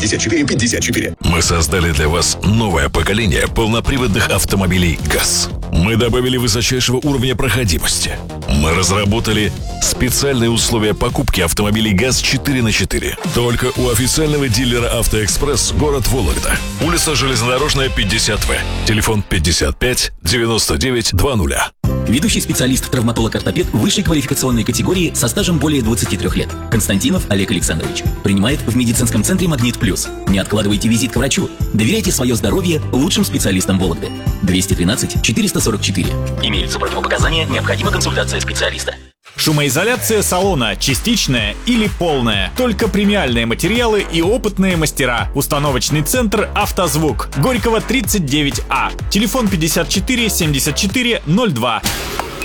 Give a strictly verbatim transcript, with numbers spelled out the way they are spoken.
пятьдесят четыре пятьдесят четыре. Мы создали для вас новое поколение полноприводных автомобилей ГАЗ. Мы добавили высочайшего уровня проходимости. Мы разработали специальные условия покупки автомобилей ГАЗ четыре на четыре. Только у официального дилера «Автоэкспресс», город Вологда. Улица Железнодорожная, пятьдесят В. Телефон пятьдесят пять девяносто девять двадцать. Ведущий специалист, травматолог-ортопед высшей квалификационной категории со стажем более двадцати трёх лет. Константинов Олег Александрович. Принимает в медицинском центре «Магнит Плюс». Не откладывайте визит к врачу. Доверяйте свое здоровье лучшим специалистам Вологды. двести тринадцать четыреста сорок четыре. Имеются противопоказания, необходима консультация специалиста. Шумоизоляция салона частичная или полная. Только премиальные материалы и опытные мастера. Установочный центр «Автозвук». Горького, тридцать девять А. Телефон пятьдесят четыре семьдесят четыре ноль два.